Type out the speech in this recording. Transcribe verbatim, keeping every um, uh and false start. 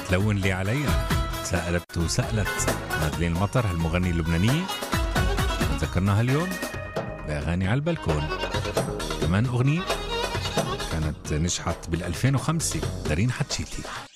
تلون لي عليها، سألت وسألت مادلين المطر هالمغنية اللبنانية ذكرناها اليوم بأغاني على البلكون. كمان أغنية كانت نجحت بالألفين وخمسة، دارين حتشيلي.